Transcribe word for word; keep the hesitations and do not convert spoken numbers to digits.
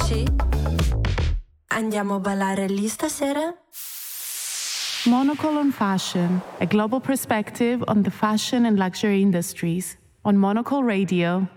Amici, andiamo a ballare lì stasera? Monocle on Fashion, a global perspective on the fashion and luxury industries, on Monocle Radio.